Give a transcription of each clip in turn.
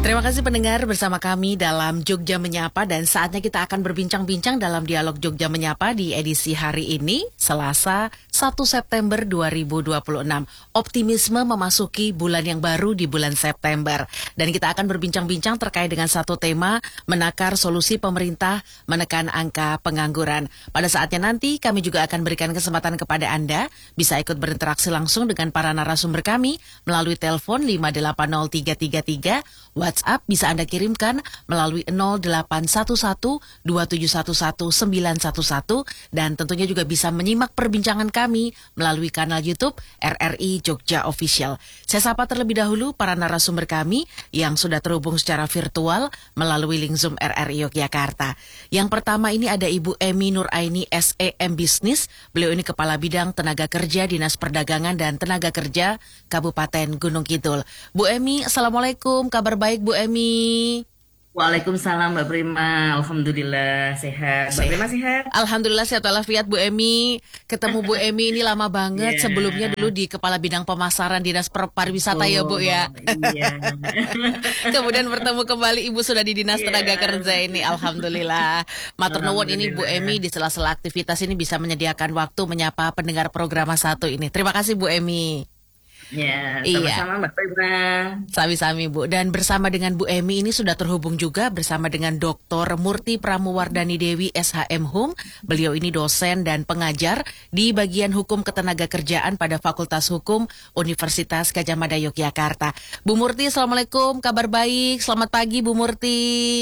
Terima kasih pendengar bersama kami dalam Jogja Menyapa dan saatnya kita akan berbincang-bincang dalam dialog Jogja Menyapa di edisi hari ini, Selasa 1 September 2026. Optimisme memasuki bulan yang baru di bulan September. Dan kita akan berbincang-bincang terkait dengan satu tema, menakar solusi pemerintah menekan angka pengangguran. Pada saatnya nanti kami juga akan berikan kesempatan kepada Anda bisa ikut berinteraksi langsung dengan para narasumber kami melalui telepon 580333, WhatsApp bisa Anda kirimkan melalui 0811 2711 911 dan tentunya juga bisa menyimak perbincangan kami melalui kanal YouTube RRI Jogja Official. Saya sapa terlebih dahulu para narasumber kami yang sudah terhubung secara virtual melalui link Zoom RRI Yogyakarta. Yang pertama ini ada Ibu Emi Nuraini SEM Bisnis. Beliau ini Kepala Bidang Tenaga Kerja Dinas Perdagangan dan Tenaga Kerja Kabupaten Gunung Kidul. Bu Emi, Assalamualaikum. Kabar baik Bu Emi? Waalaikumsalam Mbak Prima, Alhamdulillah sehat. Mbak Prima sehat? Alhamdulillah sehat walafiat Bu Emi. Ketemu Bu Emi ini lama banget. Sebelumnya dulu di Kepala Bidang Pemasaran Dinas Pariwisata ya Bu ya. Iya. Kemudian bertemu kembali Ibu sudah di Dinas Tenaga Kerja ini. Alhamdulillah. Matur nuwun ini Bu Emi di sela-sela aktivitas ini bisa menyediakan waktu menyapa pendengar program satu ini. Terima kasih Bu Emi. Ya, sama-sama Mbak Prima. Sami-sami Bu. Dan bersama dengan Bu Emi ini sudah terhubung juga bersama dengan Dr. Murti Pramuwardani Dewi SHM Hum. Beliau ini dosen dan pengajar di bagian Hukum Ketenagakerjaan pada Fakultas Hukum Universitas Gadjah Mada Yogyakarta. Bu Murti, Assalamualaikum, kabar baik. Selamat pagi Bu Murti.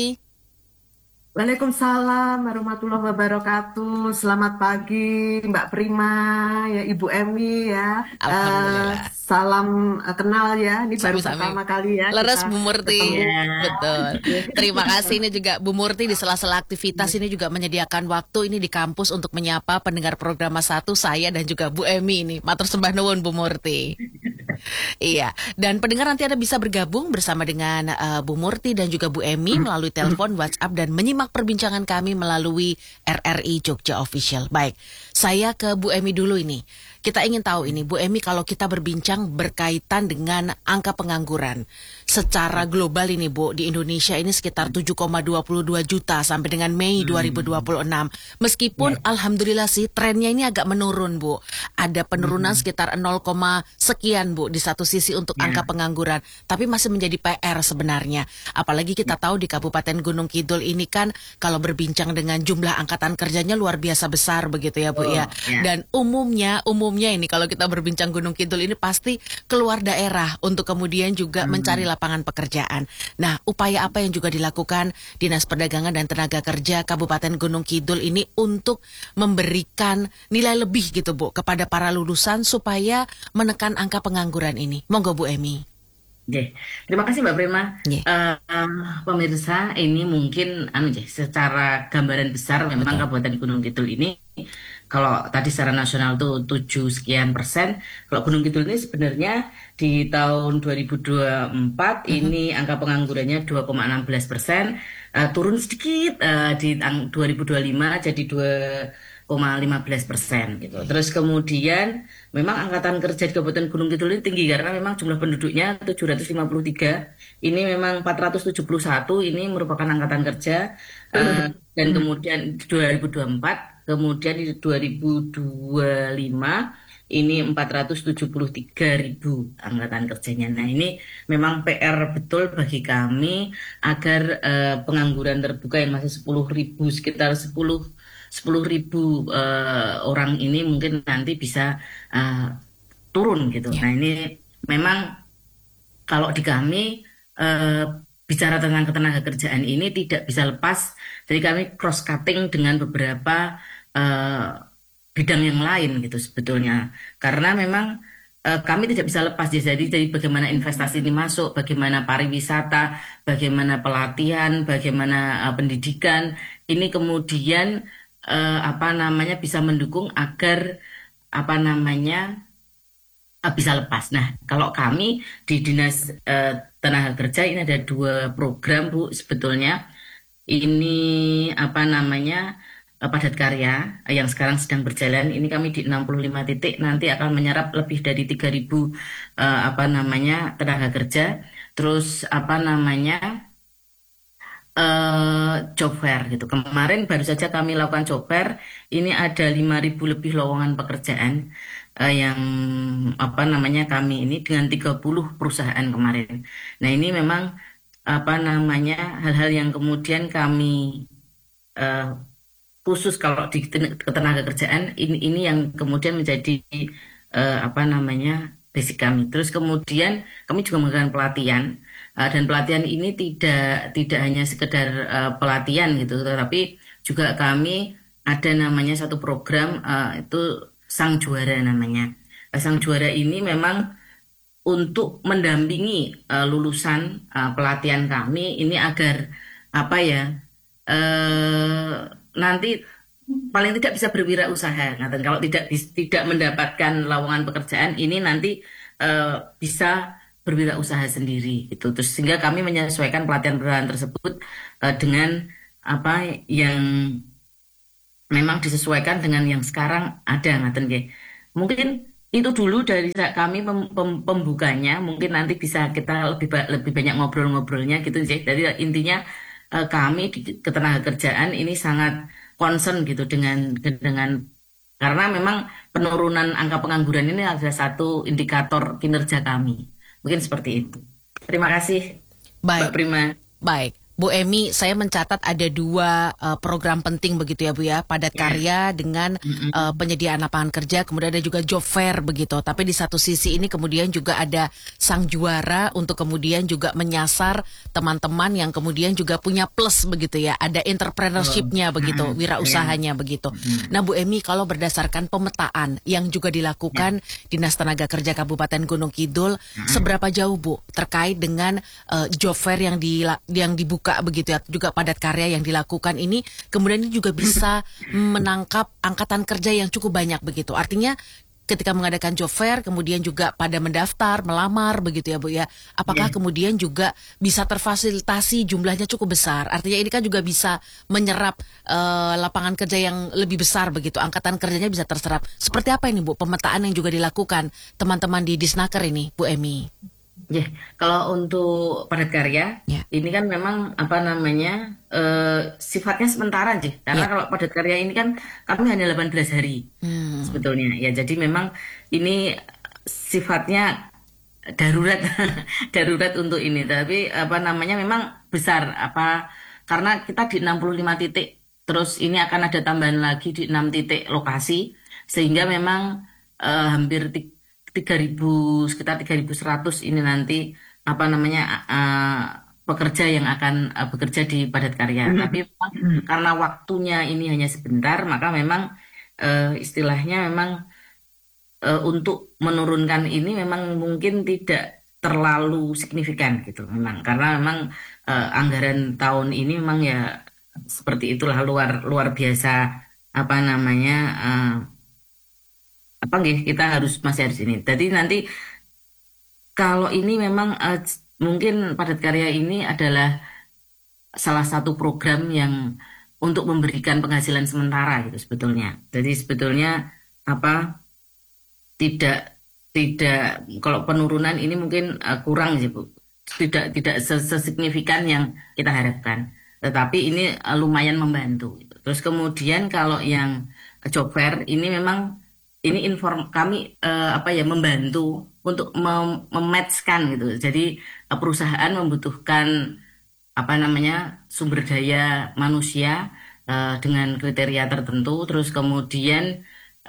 Waalaikumsalam warahmatullahi wabarakatuh. Selamat pagi Mbak Prima, ya Ibu Emi ya. Alhamdulillah. Salam kenal ya. Ini baru Sami-sami. pertama kali ya. Leres kita Bu Murti. ketemu. Betul. Terima kasih ini juga Bu Murti di sela-sela aktivitas ini juga menyediakan waktu ini di kampus untuk menyapa pendengar program satu saya dan juga Bu Emi ini. Matur sembah nuwun Bu Murti. Iya, dan pendengar nanti Anda bisa bergabung bersama dengan Bu Murti dan juga Bu Emi melalui telepon, WhatsApp dan menyimak perbincangan kami melalui RRI Jogja Official. Baik, saya ke Bu Emi dulu ini. Kita ingin tahu ini, Bu Emi, kalau kita berbincang berkaitan dengan angka pengangguran secara global ini, Bu, di Indonesia ini sekitar 7,22 juta sampai dengan Mei 2026. Meskipun alhamdulillah sih trennya ini agak menurun, Bu. Ada penurunan sekitar 0, sekian, Bu, di satu sisi untuk angka pengangguran, tapi masih menjadi PR sebenarnya. Apalagi kita tahu di Kabupaten Gunung Kidul ini kan kalau berbincang dengan jumlah angkatan kerjanya luar biasa besar begitu ya, Bu ya. Dan umumnya ini kalau kita berbincang Gunung Kidul ini pasti keluar daerah untuk kemudian juga mencari lapangan pekerjaan. Nah, upaya apa yang juga dilakukan Dinas Perdagangan dan Tenaga Kerja Kabupaten Gunung Kidul ini untuk memberikan nilai lebih gitu Bu kepada para lulusan supaya menekan angka pengangguran ini? Monggo Bu Emi. Oke, terima kasih Mbak Prima. Pemirsa, ini mungkin secara gambaran besar memang Kabupaten Gunung Kidul ini, kalau tadi secara nasional tuh 7% sekian, kalau Gunung Kidul ini sebenarnya di tahun 2024 ini angka penganggurannya 2,16%, turun sedikit di 2025 jadi 2,15% gitu. Terus kemudian memang angkatan kerja di Kabupaten Gunung Kidul ini tinggi karena memang jumlah penduduknya 753, ini memang 471 ini merupakan angkatan kerja, dan kemudian 2024, kemudian di 2025 ini 473.000 angkatan kerjanya. Nah ini memang PR betul bagi kami agar pengangguran terbuka yang masih 10.000, sekitar 10.000 orang ini mungkin nanti bisa turun gitu. Nah ini memang kalau di kami bicara tentang ketenaga kerjaan ini tidak bisa lepas. Jadi kami cross cutting dengan beberapa bidang yang lain gitu sebetulnya. Karena memang kami tidak bisa lepas jadi bagaimana investasi ini masuk, bagaimana pariwisata, bagaimana pelatihan, bagaimana pendidikan ini kemudian bisa mendukung agar bisa lepas. Nah, kalau kami di Dinas Tenaga Kerja ini ada 2 program Bu sebetulnya. Ini padat karya yang sekarang sedang berjalan. Ini kami di 65 titik nanti akan menyerap lebih dari 3.000 tenaga kerja. terus apa namanya job fair gitu. Kemarin baru saja kami lakukan job fair. Ini ada 5.000 lebih lowongan pekerjaan yang apa namanya kami ini dengan 30 perusahaan kemarin. Nah, ini memang apa namanya hal-hal yang kemudian kami eh, khusus kalau di ketenaga kerjaan ini yang kemudian menjadi apa namanya basic kami. Terus kemudian kami juga melakukan pelatihan dan pelatihan ini tidak hanya sekedar pelatihan gitu, tetapi juga kami ada namanya satu program itu Sang Juara namanya. Sang Juara ini memang untuk mendampingi lulusan pelatihan kami ini agar apa ya nanti paling tidak bisa berwirausaha. Nah, dan kalau tidak mendapatkan lowongan pekerjaan ini nanti bisa berwirausaha sendiri gitu. Terus sehingga kami menyesuaikan pelatihan-pelatihan tersebut dengan apa yang memang disesuaikan dengan yang sekarang ada ngaten nggih. Mungkin itu dulu dari kami pembukanya, mungkin nanti bisa kita lebih banyak ngobrol-ngobrolnya gitu sih. Jadi intinya kami di ketenagakerjaan ini sangat concern gitu dengan karena memang penurunan angka pengangguran ini adalah satu indikator kinerja kami. Mungkin seperti itu. Terima kasih, Mbak Baik, Prima. baik. Bu Emi, saya mencatat ada dua program penting begitu ya Bu ya, padat Ya. karya dengan penyediaan lapangan kerja, kemudian ada juga job fair begitu. Tapi di satu sisi ini kemudian juga ada Sang Juara untuk kemudian juga menyasar teman-teman yang kemudian juga punya plus begitu ya, ada entrepreneurship-nya begitu, wirausahanya begitu. Nah Bu Emi, kalau berdasarkan pemetaan yang juga dilakukan Dinas Tenaga Kerja Kabupaten Gunung Kidul, seberapa jauh Bu terkait dengan job fair yang dibuka begitu ya, juga padat karya yang dilakukan ini, kemudian ini juga bisa menangkap angkatan kerja yang cukup banyak begitu. Artinya ketika mengadakan job fair, kemudian juga pada mendaftar, melamar begitu ya Bu ya, apakah kemudian juga bisa terfasilitasi jumlahnya cukup besar? Artinya ini kan juga bisa menyerap lapangan kerja yang lebih besar begitu, angkatan kerjanya bisa terserap. Seperti apa ini Bu pemetaan yang juga dilakukan teman-teman di Disnaker ini, Bu Emi? Ya, kalau untuk padat karya, Ya. ini kan memang apa namanya sifatnya sementara sih. Karena Ya. kalau padat karya ini kan kami hanya 18 hari sebetulnya. Ya, jadi memang ini sifatnya darurat, darurat untuk ini. Tapi apa namanya memang besar apa karena kita di 65 titik, terus ini akan ada tambahan lagi di 6 titik lokasi, sehingga memang hampir 3.000 sekitar 3.100 ini nanti apa namanya pekerja yang akan bekerja di padat karya. Tapi memang karena waktunya ini hanya sebentar, maka memang istilahnya memang untuk menurunkan ini memang mungkin tidak terlalu signifikan gitu memang karena memang anggaran tahun ini memang ya seperti itulah luar biasa apa namanya apa nggih kita masih harus ini. Jadi nanti kalau ini memang mungkin padat karya ini adalah salah satu program yang untuk memberikan penghasilan sementara gitu sebetulnya. Jadi sebetulnya apa tidak tidak kalau penurunan ini mungkin kurang sih Bu. Tidak sesignifikan yang kita harapkan. Tetapi ini lumayan membantu gitu. Terus kemudian kalau yang job fair ini memang ini kami apa ya membantu untuk mematchkan gitu. Jadi perusahaan membutuhkan apa namanya sumber daya manusia dengan kriteria tertentu. Terus kemudian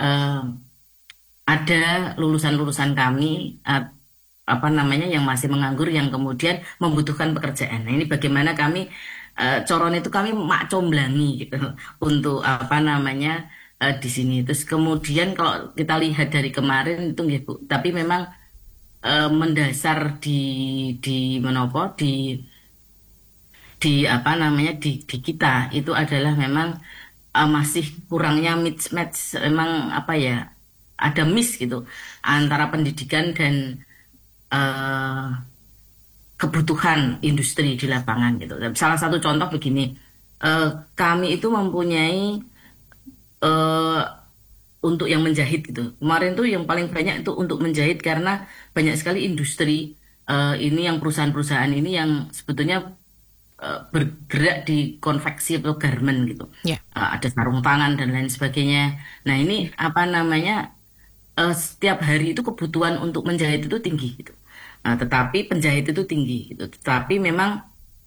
ada lulusan-lulusan kami apa namanya yang masih menganggur yang kemudian membutuhkan pekerjaan. Nah, ini bagaimana kami coron itu kami mak comblangi gitu untuk apa namanya di sini. Terus kemudian kalau kita lihat dari kemarin itu ya Bu, tapi memang mendasar di menopo di apa namanya di kita itu adalah memang masih kurangnya mismatch memang apa ya ada miss gitu antara pendidikan dan kebutuhan industri di lapangan gitu. Salah satu contoh begini, kami itu mempunyai untuk yang menjahit gitu. Kemarin tuh yang paling banyak itu untuk menjahit karena banyak sekali industri ini yang perusahaan-perusahaan ini yang sebetulnya bergerak di konveksi atau garment gitu. Ya. Ada sarung tangan dan lain sebagainya. Nah ini apa namanya, setiap hari itu kebutuhan untuk menjahit itu tinggi gitu. Tetapi penjahit itu tinggi gitu. Tetapi memang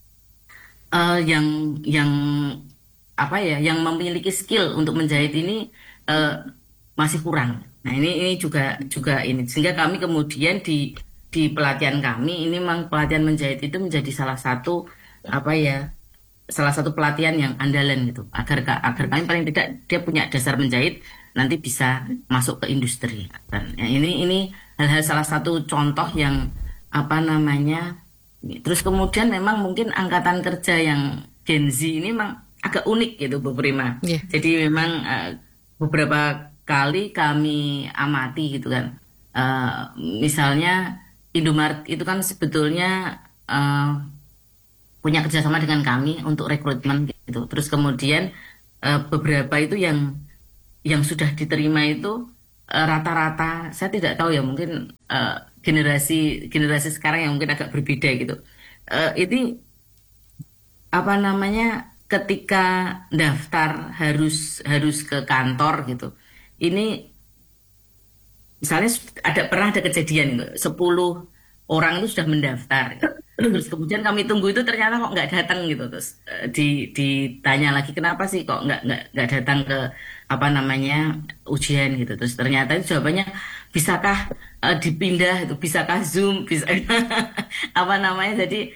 yang apa ya, yang memiliki skill untuk menjahit ini masih kurang. Nah ini juga ini, sehingga kami kemudian di pelatihan kami ini memang pelatihan menjahit itu menjadi salah satu apa ya, salah satu pelatihan yang andalan gitu, agar kami paling tidak dia punya dasar menjahit nanti bisa masuk ke industri. Dan ya, ini hal-hal salah satu contoh yang apa namanya. Terus kemudian memang mungkin angkatan kerja yang Gen Z ini memang agak unik gitu Bu Prima. Yeah. Jadi memang beberapa kali kami amati gitu kan. Misalnya Indomaret itu kan sebetulnya punya kerjasama dengan kami untuk rekrutmen gitu. Terus kemudian beberapa itu yang sudah diterima itu rata-rata, saya tidak tahu ya, mungkin generasi sekarang yang mungkin agak berbeda gitu. Ini apa namanya, ketika daftar harus ke kantor gitu. Ini misalnya pernah ada kejadian gitu, 10 orang itu sudah mendaftar gitu. Terus kemudian kami tunggu itu ternyata kok nggak datang gitu. Terus ditanya lagi kenapa sih kok nggak datang ke apa namanya ujian gitu. Terus ternyata itu jawabannya, bisakah dipindah itu, bisakah Zoom, bisa apa namanya. Jadi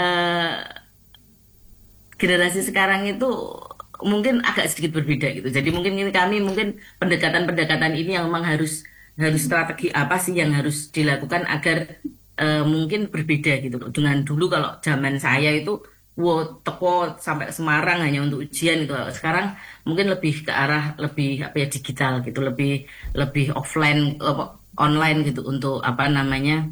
generasi sekarang itu mungkin agak sedikit berbeda gitu. Jadi mungkin kami pendekatan ini yang memang harus strategi apa sih yang harus dilakukan agar mungkin berbeda gitu dengan dulu. Kalau zaman saya itu teko sampai Semarang hanya untuk ujian gitu. Sekarang mungkin lebih ke arah lebih apa ya, digital gitu, lebih offline, online gitu untuk apa namanya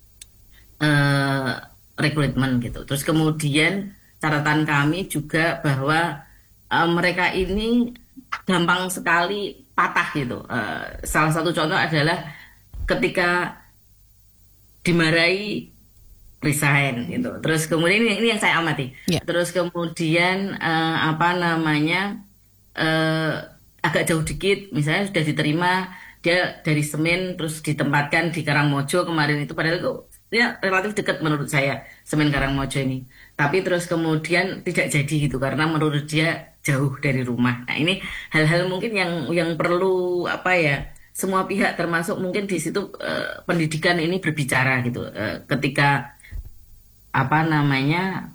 rekrutmen gitu. Terus kemudian catatan kami juga bahwa mereka ini gampang sekali patah gitu. Salah satu contoh adalah ketika dimarahi resign gitu. Terus kemudian ini yang saya amati. Yeah. Terus kemudian apa namanya agak jauh dikit, misalnya sudah diterima dia dari Semen terus ditempatkan di Karangmojo kemarin itu, padahal itu ya relatif dekat menurut saya Semen Karangmojo ini. Tapi terus kemudian tidak jadi gitu karena menurut dia jauh dari rumah. Nah ini hal-hal mungkin yang perlu apa ya, semua pihak termasuk mungkin di situ pendidikan ini berbicara gitu, ketika apa namanya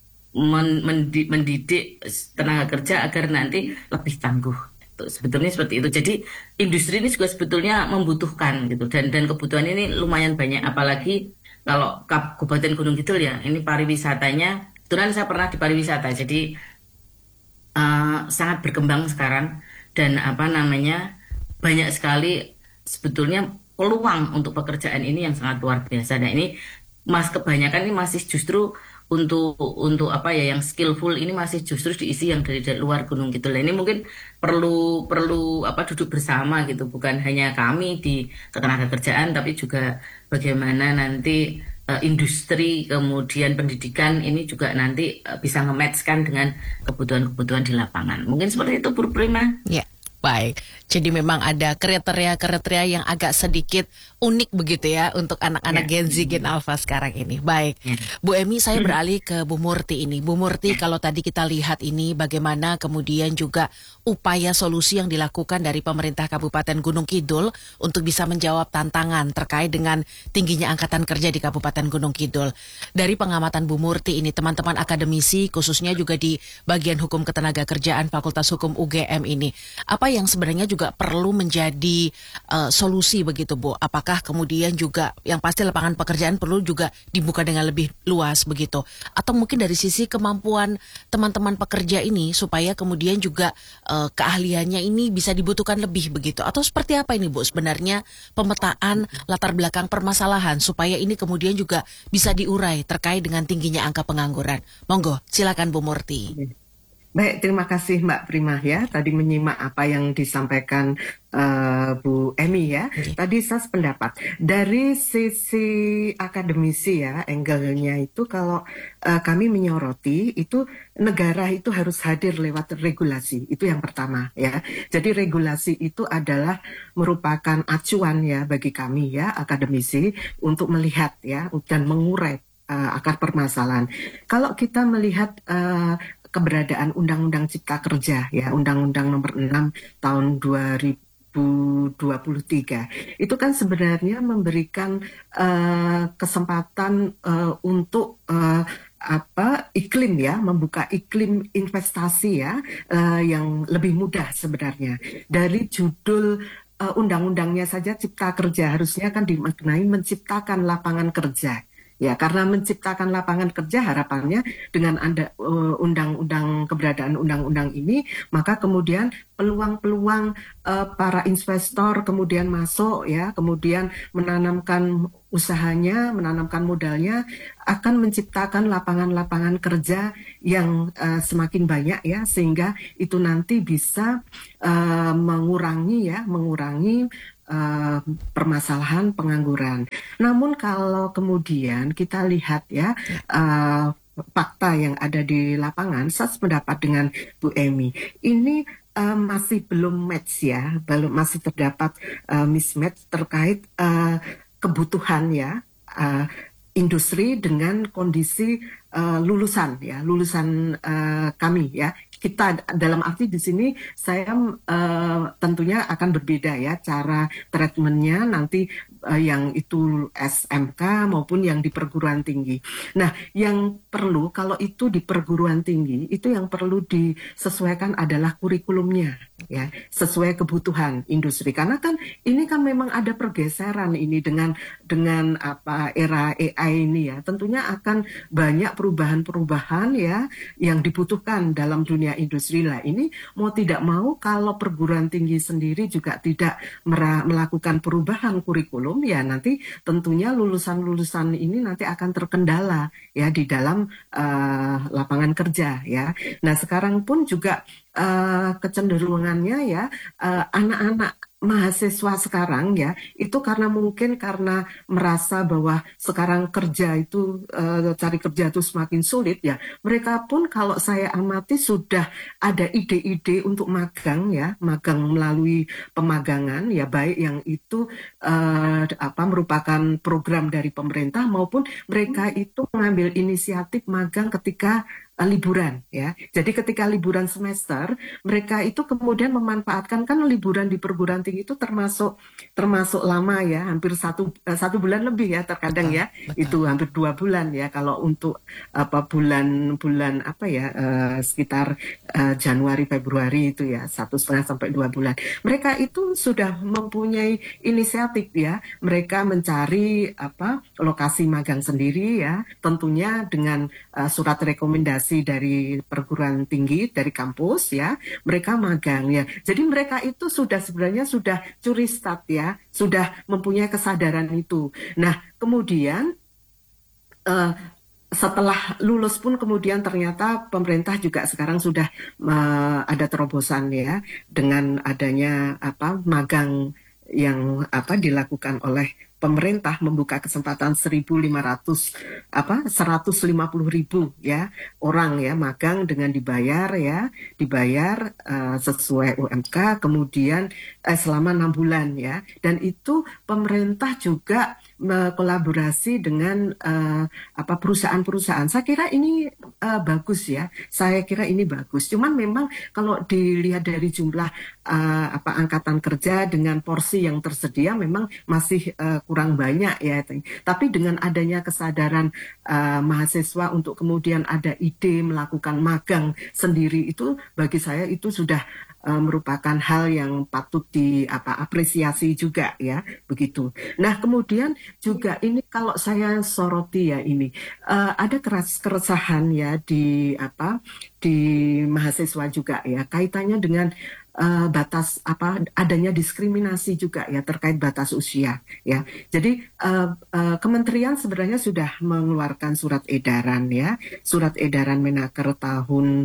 mendidik tenaga kerja agar nanti lebih tangguh. Sebetulnya seperti itu. Jadi industri ini juga sebetulnya membutuhkan gitu, dan kebutuhan ini lumayan banyak, apalagi kalau Kabupaten Gunung Kidul ya, ini pariwisatanya, kebetulan saya pernah di pariwisata, jadi sangat berkembang sekarang, dan apa namanya banyak sekali sebetulnya peluang untuk pekerjaan ini yang sangat luar biasa. Nah ini kebanyakan ini masih justru untuk apa ya, yang skillful ini masih justru diisi yang dari luar Gunung Kidul. Nah, ini mungkin perlu apa, duduk bersama gitu, bukan hanya kami di ketenagakerjaan tapi juga bagaimana nanti industri kemudian pendidikan ini juga nanti bisa nge-match-kan dengan kebutuhan-kebutuhan di lapangan. Mungkin seperti itu Bu Prima. Ya. Baik, jadi memang ada kriteria-kriteria yang agak sedikit unik begitu ya untuk anak-anak Gen Z, Gen Alpha sekarang ini. Baik, Bu Emi, saya beralih ke Bu Murti ini. Bu Murti, kalau tadi kita lihat ini bagaimana kemudian juga upaya solusi yang dilakukan dari pemerintah Kabupaten Gunung Kidul untuk bisa menjawab tantangan terkait dengan tingginya angkatan kerja di Kabupaten Gunung Kidul. Dari pengamatan Bu Murti ini, teman-teman akademisi khususnya juga di bagian hukum ketenagakerjaan Fakultas Hukum UGM ini, apa yang sebenarnya juga perlu menjadi solusi begitu Bu? Apakah kemudian juga yang pasti lapangan pekerjaan perlu juga dibuka dengan lebih luas begitu? Atau mungkin dari sisi kemampuan teman-teman pekerja ini supaya kemudian juga keahliannya ini bisa dibutuhkan lebih begitu? Atau seperti apa ini Bu sebenarnya pemetaan latar belakang permasalahan supaya ini kemudian juga bisa diurai terkait dengan tingginya angka pengangguran? Monggo, silakan Bu Murti. Baik, terima kasih Mbak Prima ya. Tadi menyimak apa yang disampaikan Bu Emi ya. Oke. Tadi saya sependapat. Dari sisi akademisi ya, angle-nya itu kalau kami menyoroti itu negara itu harus hadir lewat regulasi. Itu yang pertama ya. Jadi regulasi itu adalah merupakan acuan ya bagi kami ya, akademisi untuk melihat ya dan mengurai akar permasalahan. Kalau kita melihat keberadaan Undang-Undang Cipta Kerja ya, Undang-Undang Nomor 6 tahun 2023 itu kan sebenarnya memberikan kesempatan untuk iklim ya, membuka iklim investasi ya yang lebih mudah sebenarnya. Dari judul undang-undangnya saja Cipta Kerja harusnya kan dimaknai menciptakan lapangan kerja. Ya, karena menciptakan lapangan kerja harapannya dengan ada undang-undang keberadaan undang-undang ini, maka kemudian peluang-peluang para investor kemudian masuk ya, kemudian menanamkan usahanya, menanamkan modalnya akan menciptakan lapangan-lapangan kerja yang semakin banyak ya, sehingga itu nanti bisa mengurangi permasalahan pengangguran. Namun kalau kemudian kita lihat ya fakta yang ada di lapangan, saya sependapat dengan Bu Emi. Ini masih belum match ya, masih terdapat mismatch terkait kebutuhan ya industri dengan kondisi lulusan kami ya. Kita dalam arti di sini saya tentunya akan berbeda ya cara treatmentnya nanti yang itu SMK maupun yang di perguruan tinggi. Nah, yang perlu kalau itu di perguruan tinggi itu yang perlu disesuaikan adalah kurikulumnya ya, sesuai kebutuhan industri. Karena kan ini kan memang ada pergeseran ini dengan era AI ini ya. Tentunya akan banyak perubahan-perubahan ya yang dibutuhkan dalam dunia industri lah. Ini mau tidak mau kalau perguruan tinggi sendiri juga tidak melakukan perubahan kurikulum ya nanti tentunya lulusan-lulusan ini nanti akan terkendala ya di dalam lapangan kerja ya. Nah, sekarang pun juga kecenderungannya ya anak-anak mahasiswa sekarang ya itu karena merasa bahwa sekarang kerja itu cari kerja itu semakin sulit ya, mereka pun kalau saya amati sudah ada ide-ide untuk magang melalui pemagangan ya, baik yang itu merupakan program dari pemerintah maupun mereka itu mengambil inisiatif magang ketika liburan ya. Jadi ketika liburan semester mereka itu kemudian memanfaatkan, kan liburan di perguruan tinggi itu termasuk lama ya, hampir satu bulan lebih ya terkadang Betul, ya, betul. itu hampir 2 bulan ya kalau untuk bulan sekitar Januari Februari itu ya 1,5 sampai 2 bulan. Mereka itu sudah mempunyai inisiatif ya, mereka mencari lokasi magang sendiri ya, tentunya dengan surat rekomendasi dari perguruan tinggi, dari kampus ya, mereka magang ya. Jadi mereka itu sebenarnya sudah curi start ya, sudah mempunyai kesadaran itu. Nah, kemudian setelah lulus pun kemudian ternyata pemerintah juga sekarang sudah ada terobosan ya dengan adanya magang yang dilakukan oleh pemerintah, membuka kesempatan 150.000 ya orang ya magang dengan dibayar sesuai UMK, kemudian selama 6 bulan ya, dan itu pemerintah juga kolaborasi dengan perusahaan-perusahaan. Saya kira ini bagus ya, cuman memang kalau dilihat dari jumlah angkatan kerja dengan porsi yang tersedia memang masih kurang banyak ya. Tapi dengan adanya kesadaran mahasiswa untuk kemudian ada ide melakukan magang sendiri, itu bagi saya itu sudah merupakan hal yang patut apresiasi juga ya, begitu. Nah, kemudian juga ini kalau saya soroti ya, ini ada keresahan ya di mahasiswa juga ya, kaitannya dengan batas adanya diskriminasi juga ya terkait batas usia ya. Jadi kementerian sebenarnya sudah mengeluarkan surat edaran Menaker tahun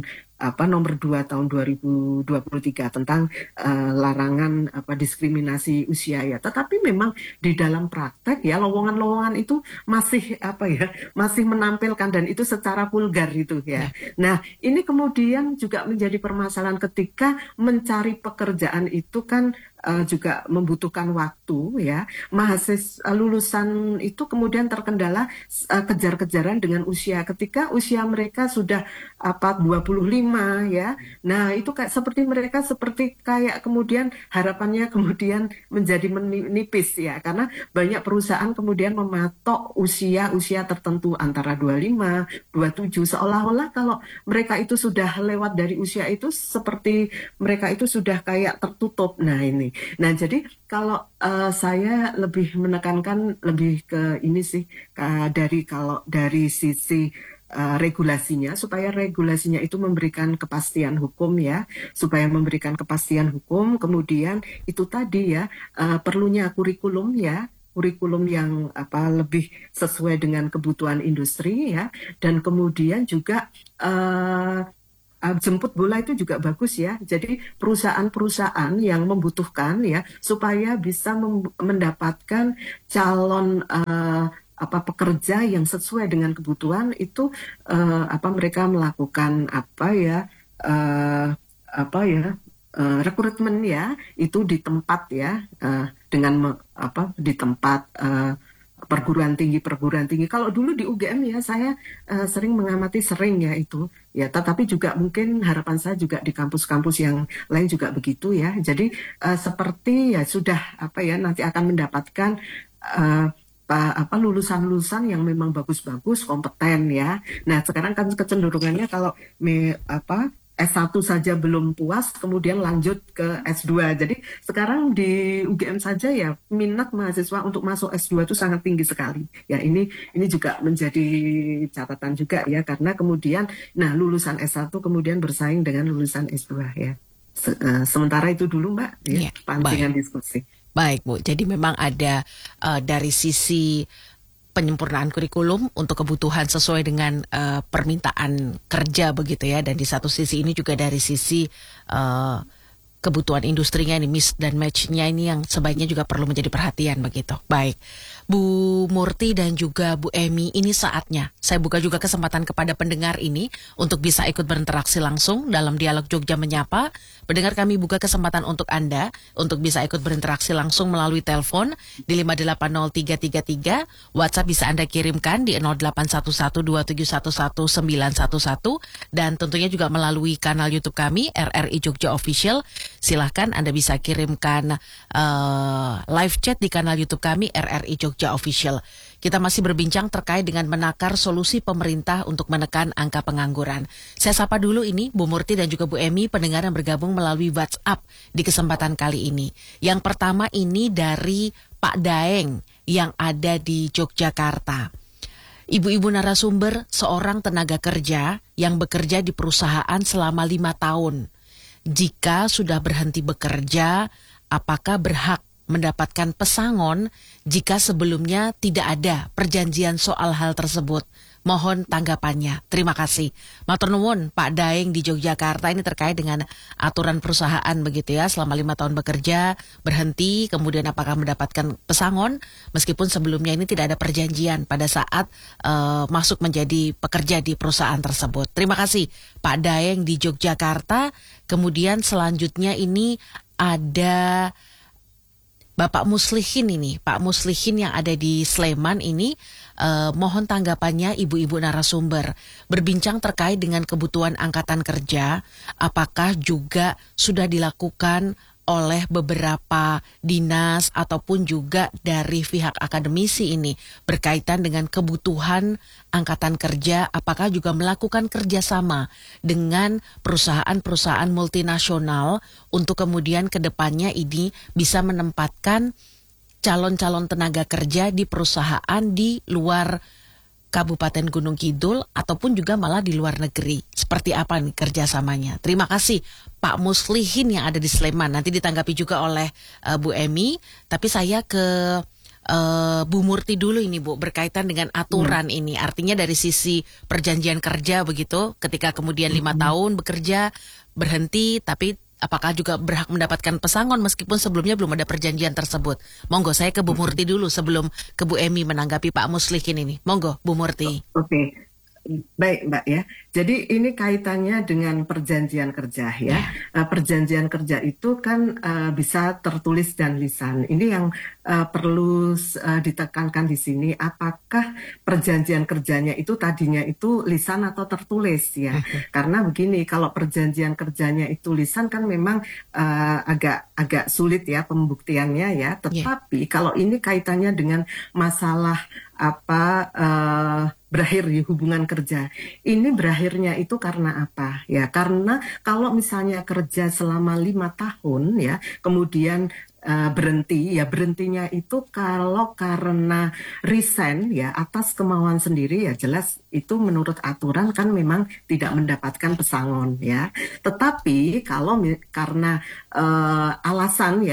nomor 2 tahun 2023 tentang larangan diskriminasi usia ya. Tetapi memang di dalam praktek ya lowongan-lowongan itu masih menampilkan, dan itu secara vulgar itu ya. Nah, ini kemudian juga menjadi permasalahan ketika mencari pekerjaan itu kan juga membutuhkan waktu ya. Mahasiswa lulusan itu kemudian terkendala kejar-kejaran dengan usia. Ketika usia mereka sudah 25 ya. Nah, itu seperti mereka kayak kemudian harapannya kemudian menjadi menipis ya, karena banyak perusahaan kemudian mematok usia tertentu antara 25, 27, seolah-olah kalau mereka itu sudah lewat dari usia itu seperti mereka itu sudah kayak tertutup. Nah, jadi kalau saya lebih menekankan lebih ke ini sih, kalau dari sisi regulasinya, supaya regulasinya itu memberikan kepastian hukum ya, supaya memberikan kepastian hukum. Kemudian itu tadi ya, perlunya kurikulum ya, kurikulum yang lebih sesuai dengan kebutuhan industri ya, dan kemudian juga jemput bola itu juga bagus ya. Jadi perusahaan-perusahaan yang membutuhkan ya, supaya bisa mendapatkan calon pekerja yang sesuai dengan kebutuhan itu, mereka melakukan rekrutmen ya, itu di tempat ya, dengan di tempat perguruan tinggi. Kalau dulu di UGM ya, saya sering mengamati ya itu ya, tetapi juga mungkin harapan saya juga di kampus-kampus yang lain juga begitu ya. Jadi seperti ya sudah nanti akan mendapatkan lulusan-lulusan yang memang bagus-bagus, kompeten ya. Nah, sekarang kan kecenderungannya kalau S1 saja belum puas, kemudian lanjut ke S2. Jadi sekarang di UGM saja ya, minat mahasiswa untuk masuk S2 itu sangat tinggi sekali. Ya, ini juga menjadi catatan juga ya, karena kemudian lulusan S1 kemudian bersaing dengan lulusan S2 ya. Sementara itu dulu Mbak, ya, pancingan diskusi. Baik Bu, jadi memang ada dari sisi penyempurnaan kurikulum untuk kebutuhan sesuai dengan permintaan kerja begitu ya, dan di satu sisi ini juga dari sisi kebutuhan industrinya ini, miss dan match-nya ini yang sebaiknya juga perlu menjadi perhatian begitu. Baik, Bu Murti dan juga Bu Emi, ini saatnya saya buka juga kesempatan kepada pendengar ini untuk bisa ikut berinteraksi langsung dalam Dialog Jogja Menyapa. Pendengar, kami buka kesempatan untuk Anda untuk bisa ikut berinteraksi langsung melalui telepon di 5803333, WhatsApp bisa Anda kirimkan di 0811271111, dan tentunya juga melalui kanal YouTube kami RRI Jogja Official. Silahkan Anda bisa kirimkan live chat di kanal YouTube kami RRI Jogja Official. Kita masih berbincang terkait dengan menakar solusi pemerintah untuk menekan angka pengangguran. Saya sapa dulu ini Bu Murti dan juga Bu Emi, pendengar yang bergabung melalui WhatsApp di kesempatan kali ini. Yang pertama ini dari Pak Daeng yang ada di Yogyakarta. Ibu-ibu narasumber, seorang tenaga kerja yang bekerja di perusahaan selama 5 tahun. Jika sudah berhenti bekerja, apakah berhak mendapatkan pesangon jika sebelumnya tidak ada perjanjian soal hal tersebut? Mohon tanggapannya. Terima kasih. Matur nuwun Pak Daeng di Yogyakarta, ini terkait dengan aturan perusahaan begitu ya, selama 5 tahun bekerja, berhenti, kemudian apakah mendapatkan pesangon meskipun sebelumnya ini tidak ada perjanjian pada saat masuk menjadi pekerja di perusahaan tersebut. Terima kasih Pak Daeng di Yogyakarta. Kemudian selanjutnya ini ada Bapak Muslihin ini, Pak Muslihin yang ada di Sleman ini, mohon tanggapannya ibu-ibu narasumber. Berbincang terkait dengan kebutuhan angkatan kerja, apakah juga sudah dilakukan oleh beberapa dinas ataupun juga dari pihak akademisi ini berkaitan dengan kebutuhan angkatan kerja, apakah juga melakukan kerjasama dengan perusahaan-perusahaan multinasional untuk kemudian ke depannya ini bisa menempatkan calon-calon tenaga kerja di perusahaan di luar Kabupaten Gunung Kidul ataupun juga malah di luar negeri. Seperti apa nih kerjasamanya? Terima kasih Pak Muslihin yang ada di Sleman. Nanti ditanggapi juga oleh Bu Emi. Tapi saya ke Bu Murti dulu ini Bu, berkaitan dengan aturan ini. Artinya dari sisi perjanjian kerja begitu, ketika kemudian 5 tahun bekerja, berhenti, tapi apakah juga berhak mendapatkan pesangon meskipun sebelumnya belum ada perjanjian tersebut? Monggo, saya ke Bu Murti dulu sebelum ke Bu Emi menanggapi Pak Muslihin ini. Monggo, Bu Murti. Oke. Baik, Mbak ya. Jadi ini kaitannya dengan perjanjian kerja ya. Perjanjian kerja itu kan bisa tertulis dan lisan. Ini yang perlu ditekankan di sini. Apakah perjanjian kerjanya itu tadinya itu lisan atau tertulis ya? Karena begini, kalau perjanjian kerjanya itu lisan kan memang agak sulit ya pembuktiannya ya. Tetapi kalau ini kaitannya dengan masalah berakhir di hubungan kerja. Ini berakhirnya itu karena apa? Ya, karena kalau misalnya kerja selama 5 tahun ya, kemudian berhenti, ya berhentinya itu kalau karena resign ya atas kemauan sendiri, ya jelas itu menurut aturan kan memang tidak mendapatkan pesangon ya. Tetapi kalau karena alasan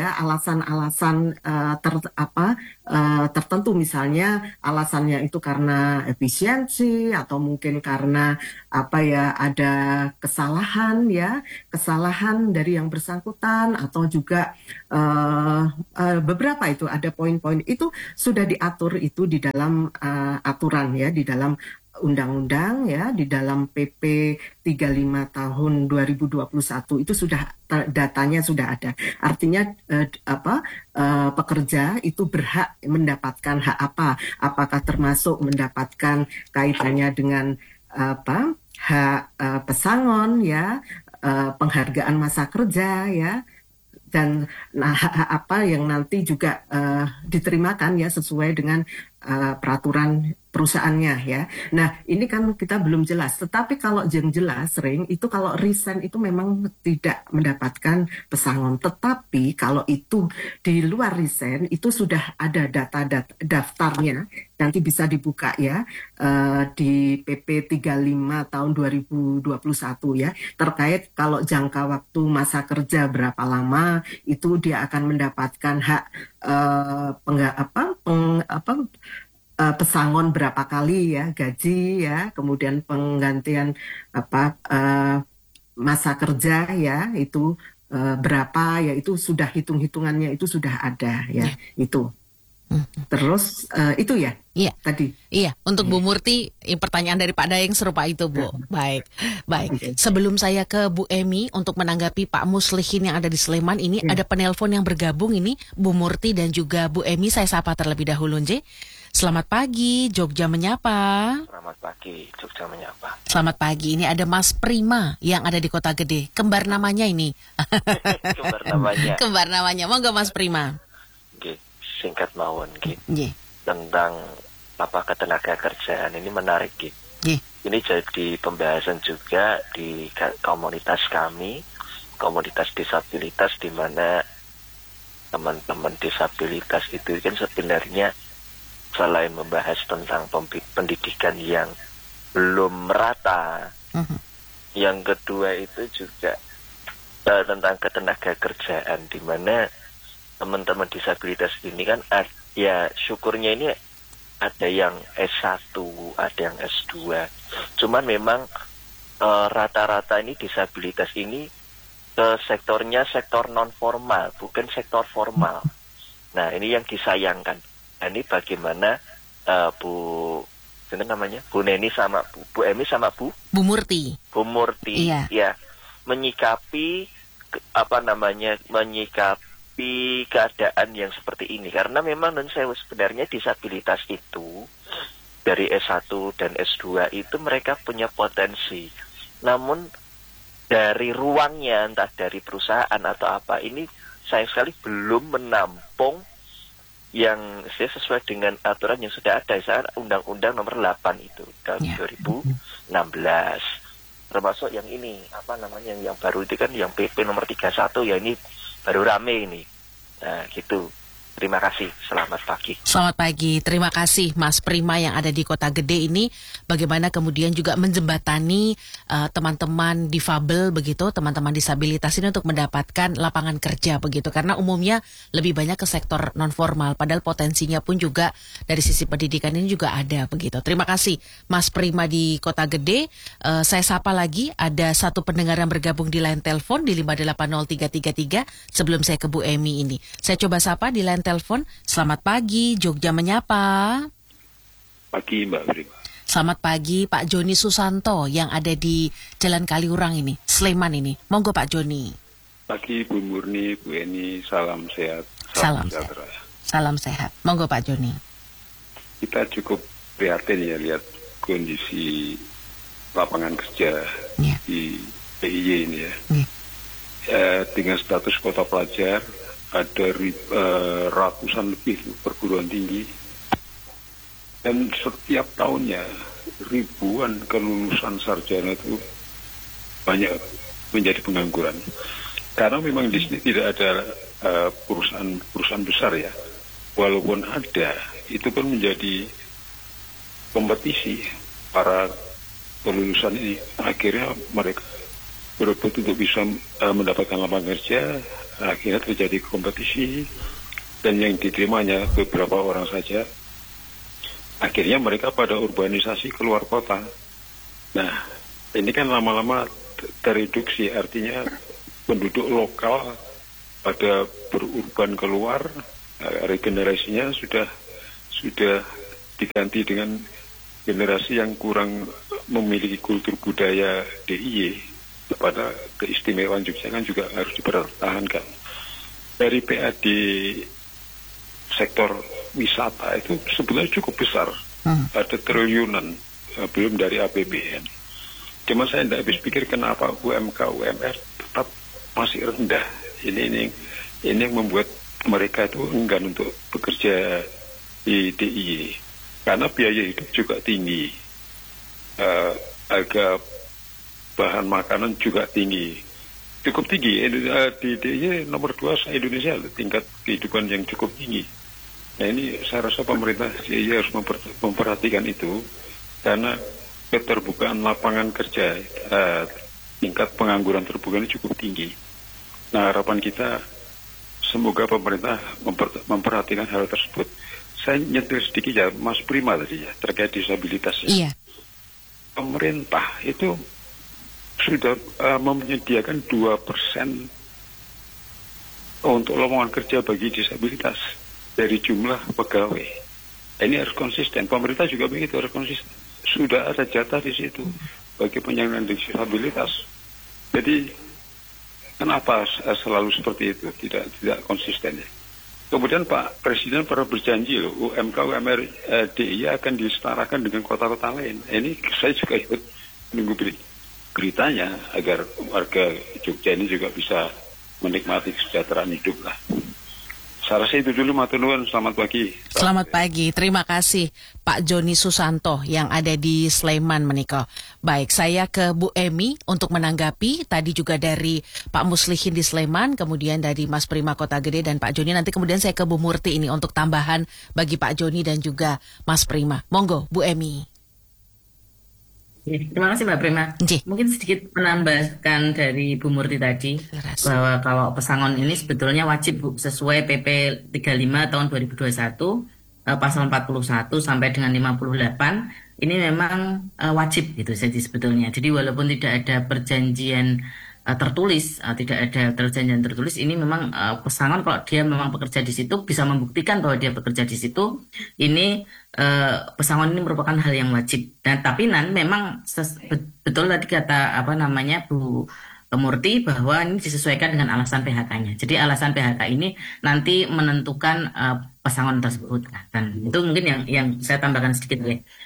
tertentu, misalnya alasannya itu karena efisiensi atau mungkin karena ada kesalahan dari yang bersangkutan, atau juga beberapa itu ada poin-poin itu sudah diatur itu di dalam aturan ya, di dalam undang-undang ya, di dalam PP 35 tahun 2021 itu sudah datanya sudah ada. Artinya pekerja itu berhak mendapatkan hak apa? Apakah termasuk mendapatkan kaitannya dengan hak pesangon ya, penghargaan masa kerja ya, dan hak apa yang nanti juga diterimakan ya sesuai dengan peraturan perusahaannya ya. Nah, ini kan kita belum jelas. Tetapi kalau yang jelas sering itu kalau resign itu memang tidak mendapatkan pesangon. Tetapi kalau itu di luar resign itu sudah ada daftarnya. Nanti bisa dibuka ya di PP 35 tahun 2021 ya, terkait kalau jangka waktu masa kerja berapa lama itu dia akan mendapatkan hak pesangon berapa kali ya, gaji ya, kemudian penggantian masa kerja ya itu berapa ya, itu sudah hitungannya itu sudah ada ya. Itu terus itu ya. Iya. Tadi. Iya, untuk Bu Murti, pertanyaan dari Pak Daeng serupa itu, Bu. Baik. Okay. Sebelum saya ke Bu Emi untuk menanggapi Pak Muslihin yang ada di Sleman, ini ada penelpon yang bergabung ini, Bu Murti dan juga Bu Emi. Saya sapa terlebih dahulu, Nje. Selamat pagi, Jogja Menyapa. Selamat pagi, Jogja Menyapa. Selamat pagi, ini ada Mas Prima yang ada di Kota Gede. Kembar namanya ini. Kembar namanya. Monggo Mas Prima. Oke, singkat mawon, tentang ketenaga kerjaan ini menarik Ini jadi pembahasan juga di komunitas kami, komunitas disabilitas, di mana teman-teman disabilitas itu kan sebenarnya selain membahas tentang pendidikan yang belum merata, yang kedua itu juga tentang ketenaga kerjaan, di mana teman-teman disabilitas ini kan ya syukurnya ini ada yang S1, ada yang S2. Cuman memang rata-rata ini disabilitas ini sektornya sektor non formal, bukan sektor formal. Nah, ini yang disayangkan. Nah, ini bagaimana Bu Neni sama Bu Emi sama Bu Murti. Bu Murti ya menyikapi keadaan yang seperti ini, karena memang sebenarnya disabilitas itu dari S1 dan S2 itu mereka punya potensi, namun dari ruangnya entah dari perusahaan atau apa ini sayang sekali belum menampung yang sesuai dengan aturan yang sudah ada saat Undang-Undang Nomor 8 itu tahun 2016, termasuk yang ini yang baru itu kan yang PP Nomor 31 ya, ini baru rame ini. Nah gitu. Terima kasih, selamat pagi. Selamat pagi, terima kasih Mas Prima yang ada di Kota Gede ini. Bagaimana kemudian juga menjembatani teman-teman difabel begitu, teman-teman disabilitas ini untuk mendapatkan lapangan kerja begitu. Karena umumnya lebih banyak ke sektor non formal, padahal potensinya pun juga dari sisi pendidikan ini juga ada begitu. Terima kasih Mas Prima di Kota Gede. Saya sapa lagi, ada satu pendengar yang bergabung di line telepon di 580333 sebelum saya ke Bu Emi ini. Saya coba sapa di line telepon. Selamat pagi, Jogja menyapa. Pagi Mbak Prima. Selamat pagi Pak Joni Susanto yang ada di Jalan Kaliurang ini, Sleman ini. Monggo Pak Joni. Pagi Bu Murni, Bu Eni, salam sehat. Salam sejahtera. Salam sehat. Monggo Pak Joni. Kita cukup prihatin ya lihat kondisi lapangan kerja di PIY ini ya. Dengan status kota pelajar, ada ratusan lebih perguruan tinggi, dan setiap tahunnya ribuan kelulusan sarjana itu banyak menjadi pengangguran. Karena memang di sini tidak ada perusahaan besar ya, walaupun ada, itu pun menjadi kompetisi para kelulusan ini. Akhirnya mereka berebut untuk bisa mendapatkan lapangan kerja. Akhirnya terjadi kompetisi, dan yang diterimanya beberapa orang saja. Akhirnya mereka pada urbanisasi keluar kota. Nah, ini kan lama-lama tereduksi, artinya penduduk lokal pada berurban keluar, regenerasinya sudah diganti dengan generasi yang kurang memiliki kultur budaya DIY. Pada keistimewaan Jogja kan juga harus dipertahankan. Dari PAD sektor wisata itu sebenarnya cukup besar, ada triliunan, belum dari APBN. Cuma saya tidak habis pikir kenapa UMK UMR tetap masih rendah. Ini yang membuat mereka itu enggan untuk bekerja di DIY, karena biaya hidup juga tinggi, harga bahan makanan juga tinggi, cukup tinggi. Di DIY nomor 2 se-Indonesia, tingkat kehidupan yang cukup tinggi. Nah, ini saya rasa pemerintah DIY harus memperhatikan itu, karena keterbukaan lapangan kerja, tingkat pengangguran terbuka ini cukup tinggi. Nah, harapan kita semoga pemerintah memperhatikan hal tersebut. Saya nyetir sedikit ya, Mas Prima tadi ya, terkait disabilitas ya. Iya. Pemerintah itu sudah menyediakan 2% untuk lowongan kerja bagi disabilitas dari jumlah pegawai. Ini harus konsisten. Pemerintah juga begitu, harus konsisten. Sudah ada jatah di situ bagi penyandang disabilitas. Jadi kenapa selalu seperti itu, tidak konsisten ya? Kemudian Pak Presiden pernah berjanji loh, UMK UMR DIY akan disetarakan dengan kota-kota lain. Ini saya juga ikut menunggu beritanya agar warga Jogja ini juga bisa menikmati kesejahteraan hidup lah. Saya rasa itu dulu, matur nuwun. Selamat pagi. Selamat pagi, terima kasih Pak Joni Susanto yang ada di Sleman menika. Baik, saya ke Bu Emi untuk menanggapi tadi juga dari Pak Muslihin di Sleman, kemudian dari Mas Prima Kota Gede dan Pak Joni. Nanti kemudian saya ke Bu Murti ini untuk tambahan bagi Pak Joni dan juga Mas Prima. Monggo Bu Emi. Terima kasih Mbak Prima. Mungkin sedikit menambahkan dari Bu Murti tadi, bahwa kalau pesangon ini sebetulnya wajib Bu, sesuai PP 35 tahun 2021 pasal 41 sampai dengan 58 ini memang wajib gitu jadi sebetulnya. Jadi walaupun tidak ada perjanjian tertulis, tidak ada perjanjian tertulis, ini memang pesangon kalau dia memang bekerja di situ bisa membuktikan bahwa dia bekerja di situ, ini pesangon ini merupakan hal yang wajib. Dan tapi memang betul tadi kata Bu Murti bahwa ini disesuaikan dengan alasan PHK-nya. Jadi alasan PHK ini nanti menentukan pesangon tersebut. Dan itu mungkin yang saya tambahkan sedikit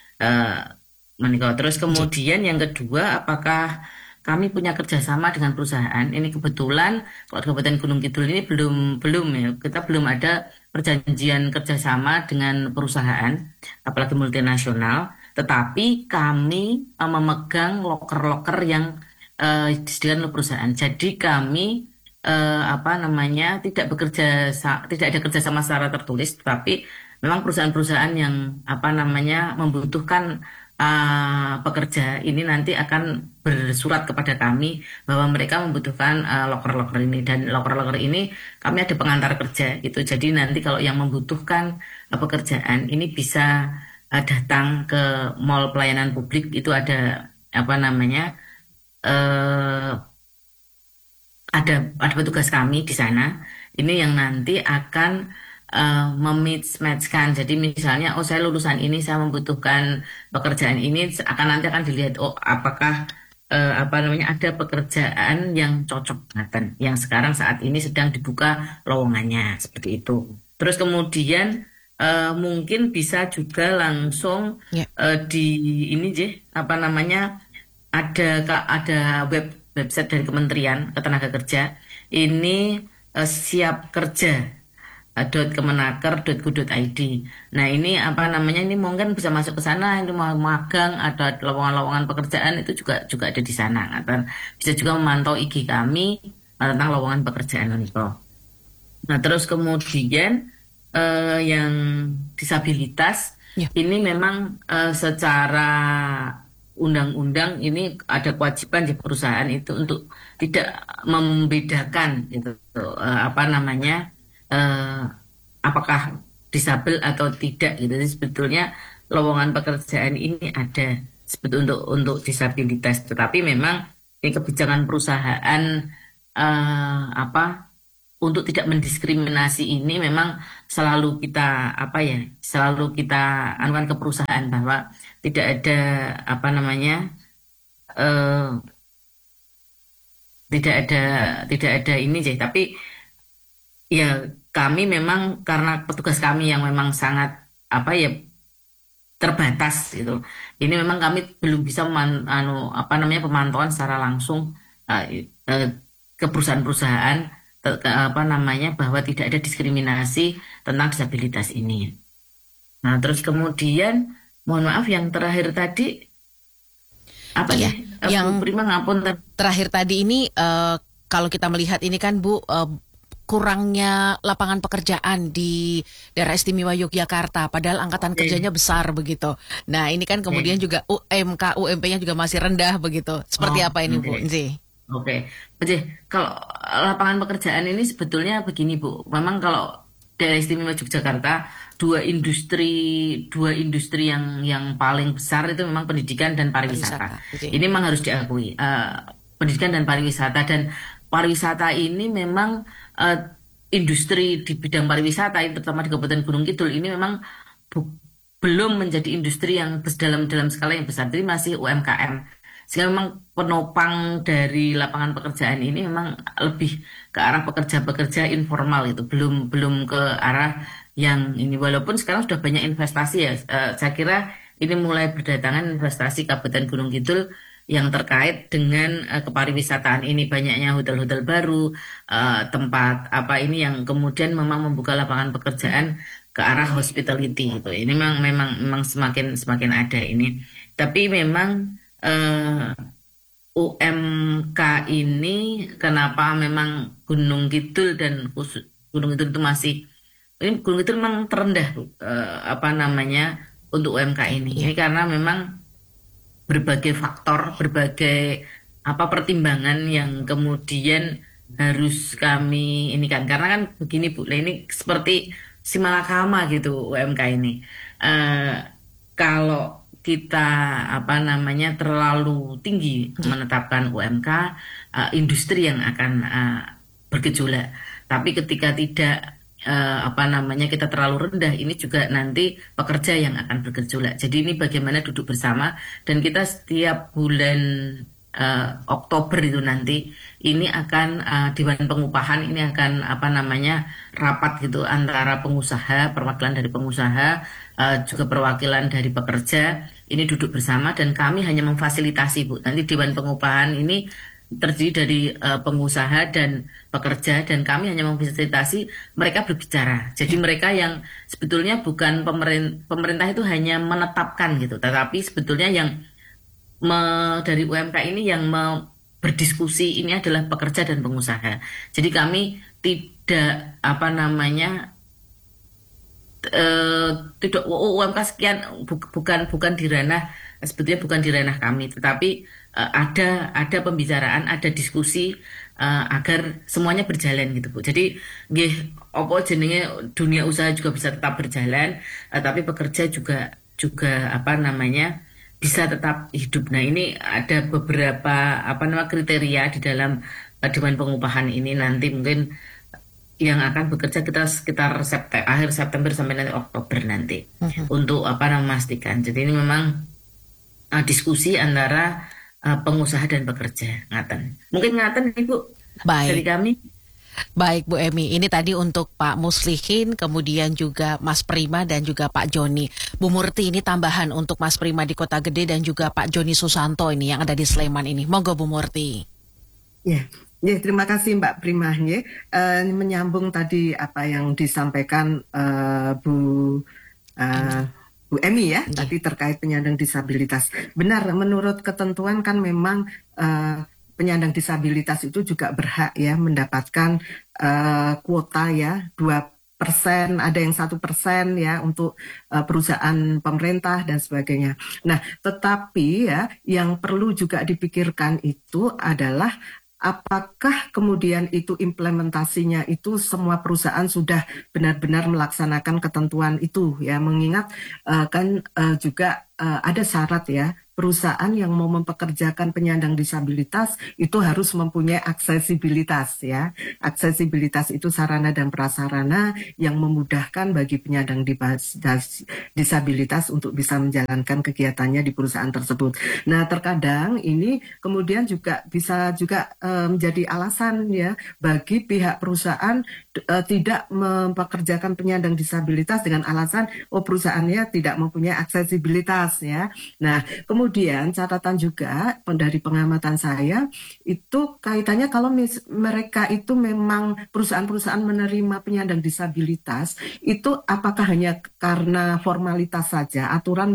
Terus kemudian yang kedua, apakah kami punya kerjasama dengan perusahaan? Ini kebetulan kalau Kabupaten Gunung Kidul ini belum ya, kita belum ada perjanjian kerjasama dengan perusahaan, apalagi multinasional. Tetapi kami memegang loker-loker yang disediakan oleh perusahaan. Jadi kami apa namanya tidak ada kerjasama secara tertulis, tetapi memang perusahaan-perusahaan yang apa namanya membutuhkan pekerja ini nanti akan bersurat kepada kami bahwa mereka membutuhkan loker-loker ini, dan loker-loker ini kami ada pengantar kerja gitu. Jadi nanti kalau yang membutuhkan pekerjaan ini bisa datang ke mall pelayanan publik, itu ada apa namanya ada petugas kami di sana ini yang nanti akan mematch-matchkan. Jadi misalnya, saya lulusan ini, saya membutuhkan pekerjaan ini, nanti akan dilihat, apakah apa namanya ada pekerjaan yang cocok ngaten, yang sekarang saat ini sedang dibuka lowongannya, seperti itu. Terus kemudian mungkin bisa juga langsung di ini apa namanya ada website dari Kementerian Ketenagakerjaan ini, siap kerja .kemenaker.go.id. Nah ini apa namanya, ini mungkin bisa masuk ke sana, ini mau magang, ada lowongan-lowongan pekerjaan itu juga ada di sana. Dan bisa juga memantau IG kami tentang lowongan pekerjaan ini. Nah terus kemudian yang disabilitas ini memang secara undang-undang ini ada kewajiban di perusahaan itu untuk tidak membedakan itu apa namanya apakah disabel atau tidak gitu. Jadi sebetulnya lowongan pekerjaan ini ada sebetulnya untuk disabilitas, tetapi memang ini kebijakan perusahaan untuk tidak mendiskriminasi ini memang selalu kita anukan ke perusahaan bahwa tidak ada apa namanya tidak ada ini tapi ya kami memang karena petugas kami yang memang sangat terbatas gitu. Ini memang kami belum bisa pemantauan secara langsung ke perusahaan-perusahaan bahwa tidak ada diskriminasi tentang disabilitas ini. Nah, terus kemudian mohon maaf yang terakhir tadi yang Prima ngapun terakhir tadi ini kalau kita melihat ini kan Bu, kurangnya lapangan pekerjaan di daerah istimewa Yogyakarta, padahal angkatan kerjanya besar begitu. Nah ini kan kemudian juga UMP-nya juga masih rendah begitu. Seperti apa ini Bu? Oke. Kalau lapangan pekerjaan ini sebetulnya begini Bu, memang kalau daerah istimewa Yogyakarta dua industri yang paling besar itu memang pendidikan dan pariwisata. Ini memang harus diakui, pendidikan dan pariwisata, dan pariwisata ini memang industri di bidang pariwisata terutama di Kabupaten Gunung Kidul ini memang belum menjadi industri yang dalam skala yang besar, jadi masih UMKM. Sehingga memang penopang dari lapangan pekerjaan ini memang lebih ke arah pekerja-pekerja informal itu, belum ke arah yang ini. Walaupun sekarang sudah banyak investasi ya, saya kira ini mulai berdatangan investasi Kabupaten Gunung Kidul yang terkait dengan kepariwisataan ini, banyaknya hotel-hotel baru, tempat ini yang kemudian memang membuka lapangan pekerjaan ke arah hospitality gitu. Ini memang semakin ada ini. Tapi memang UMK ini kenapa memang Gunung Kidul dan khusus Gunung Kidul itu Gunung Kidul memang terendah untuk UMK ini. Ini karena memang berbagai faktor, berbagai pertimbangan yang kemudian harus kami ini kan, karena kan begini Bu, ini seperti si malakama gitu UMK ini. Kalau kita terlalu tinggi menetapkan UMK, industri yang akan bergejolak. Tapi ketika tidak kita terlalu rendah, ini juga nanti pekerja yang akan bergejolak. Jadi ini bagaimana duduk bersama, dan kita setiap bulan Oktober itu nanti ini akan Dewan Pengupahan ini akan rapat gitu antara pengusaha, perwakilan dari pengusaha, juga perwakilan dari pekerja, ini duduk bersama, dan kami hanya memfasilitasi Bu. Nanti Dewan Pengupahan ini terdiri dari pengusaha dan pekerja, dan kami hanya memfasilitasi mereka berbicara. Jadi mereka yang sebetulnya bukan pemerintah itu hanya menetapkan gitu, tetapi sebetulnya yang dari UMK ini yang berdiskusi ini adalah pekerja dan pengusaha. Jadi kami tidak tidak UMK sekian, bukan di ranah, sebetulnya bukan di ranah kami, tetapi ada pembicaraan, ada diskusi agar semuanya berjalan gitu Bu. Jadi nggih apa jenenge dunia usaha juga bisa tetap berjalan, tapi pekerja juga bisa tetap hidup. Nah, ini ada beberapa kriteria di dalam Dewan Pengupahan ini, nanti mungkin yang akan bekerja kita sekitar akhir September sampai nanti Oktober nanti untuk memastikan. Jadi ini memang diskusi antara pengusaha dan pekerja. Mungkin Ibu. Baik. Dari kami. Baik Bu Emi, ini tadi untuk Pak Muslihin, kemudian juga Mas Prima dan juga Pak Joni. Bu Murti, ini tambahan untuk Mas Prima di Kota Gede dan juga Pak Joni Susanto ini yang ada di Sleman ini. Monggo Bu Murti. Ya, terima kasih Mbak Prima. Menyambung tadi apa yang disampaikan Bu Emi ya, tadi terkait penyandang disabilitas. Benar, menurut ketentuan kan memang penyandang disabilitas itu juga berhak ya mendapatkan kuota ya 2%, ada yang 1% ya untuk perusahaan pemerintah dan sebagainya. Nah, tetapi ya yang perlu juga dipikirkan itu adalah apakah kemudian itu implementasinya itu semua perusahaan sudah benar-benar melaksanakan ketentuan itu ya, mengingat juga ada syarat ya, perusahaan yang mau mempekerjakan penyandang disabilitas itu harus mempunyai aksesibilitas ya. Aksesibilitas itu sarana dan prasarana yang memudahkan bagi penyandang disabilitas untuk bisa menjalankan kegiatannya di perusahaan tersebut. Nah, terkadang ini kemudian juga bisa juga menjadi alasan ya bagi pihak perusahaan tidak mempekerjakan penyandang disabilitas dengan alasan perusahaannya tidak mempunyai aksesibilitas ya. Nah, kemudian catatan juga dari pengamatan saya itu kaitannya kalau mereka itu memang perusahaan-perusahaan menerima penyandang disabilitas itu apakah hanya karena formalitas saja aturan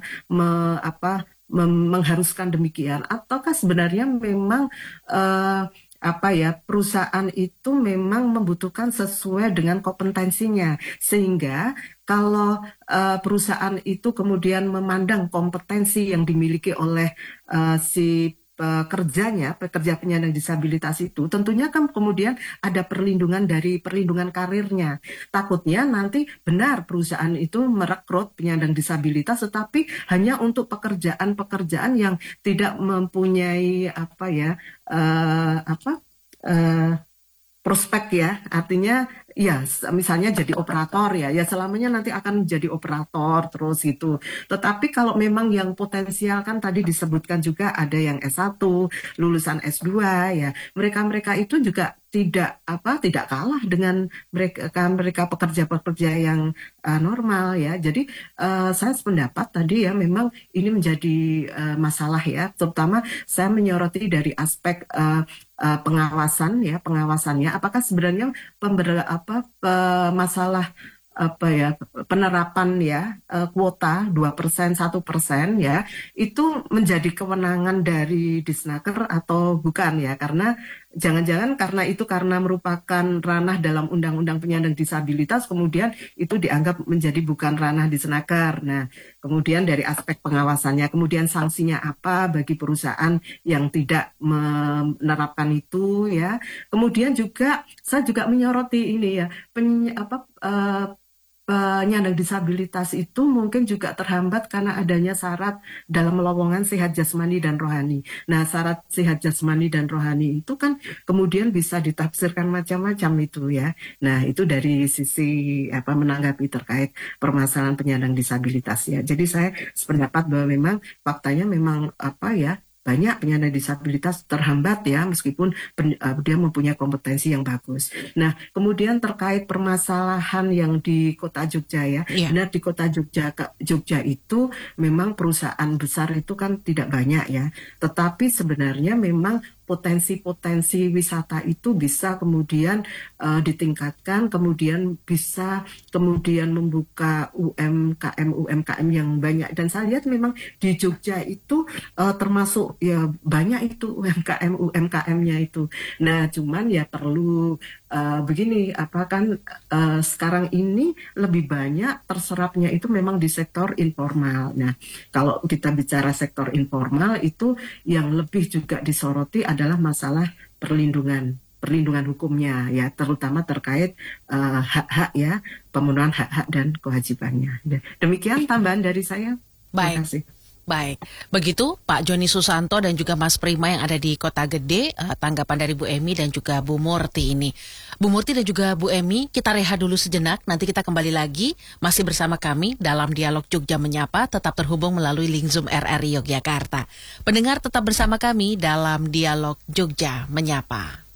mengharuskan demikian, ataukah sebenarnya memang perusahaan itu memang membutuhkan sesuai dengan kompetensinya, sehingga kalau perusahaan itu kemudian memandang kompetensi yang dimiliki oleh si pekerja penyandang disabilitas itu, tentunya kan kemudian ada perlindungan dari perlindungan karirnya. Takutnya nanti benar perusahaan itu merekrut penyandang disabilitas tetapi hanya untuk pekerjaan-pekerjaan yang tidak mempunyai prospek ya, artinya ya misalnya jadi operator ya selamanya nanti akan jadi operator terus gitu. Tetapi kalau memang yang potensial kan tadi disebutkan juga ada yang S1, lulusan S2 ya, mereka itu juga tidak kalah dengan mereka pekerja-pekerja yang normal ya. Jadi saya sependapat tadi ya, memang ini menjadi masalah ya, terutama saya menyoroti dari aspek pengawasannya, apakah sebenarnya masalah penerapan ya kuota 2%, 1% ya itu menjadi kewenangan dari Disnaker atau bukan ya, karena jangan-jangan karena merupakan ranah dalam Undang-Undang Penyandang Disabilitas kemudian itu dianggap menjadi bukan ranah Disnaker. Nah, kemudian dari aspek pengawasannya, kemudian sanksinya apa bagi perusahaan yang tidak menerapkan itu ya. Kemudian juga saya juga menyoroti ini ya, penyandang disabilitas itu mungkin juga terhambat karena adanya syarat dalam lowongan sehat jasmani dan rohani. Nah, syarat sehat jasmani dan rohani itu kan kemudian bisa ditafsirkan macam-macam itu ya. Nah, itu dari sisi menanggapi terkait permasalahan penyandang disabilitas ya. Jadi saya sependapat bahwa memang faktanya memang banyak penyandang disabilitas terhambat ya, meskipun dia mempunyai kompetensi yang bagus. Nah, kemudian terkait permasalahan yang di Kota Jogja ya, benar di Kota Jogja itu memang perusahaan besar itu kan tidak banyak ya, tetapi sebenarnya memang potensi-potensi wisata itu bisa kemudian ditingkatkan, kemudian bisa kemudian membuka UMKM yang banyak. Dan saya lihat memang di Jogja itu termasuk ya banyak itu UMKM-nya itu. Nah, cuman ya perlu begini, sekarang ini lebih banyak terserapnya itu memang di sektor informal. Nah, kalau kita bicara sektor informal itu yang lebih juga disoroti adalah masalah perlindungan hukumnya ya, terutama terkait hak-hak ya, pemenuhan hak-hak dan kewajibannya. Demikian tambahan dari saya. Terima kasih. Baik, begitu Pak Joni Susanto dan juga Mas Prima yang ada di Kota Gede, tanggapan dari Bu Emy dan juga Bu Murti ini. Bu Murti dan juga Bu Emy, kita rehat dulu sejenak, nanti kita kembali lagi, masih bersama kami dalam Dialog Jogja Menyapa, tetap terhubung melalui link Zoom RRI Yogyakarta. Pendengar tetap bersama kami dalam Dialog Jogja Menyapa.